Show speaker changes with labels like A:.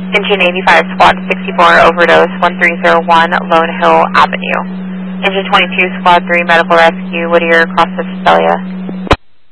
A: Engine 85, Squad 64, overdose, 1301 Lone Hill Avenue. Engine 22, Squad 3, medical rescue, Whittier, across the Visalia.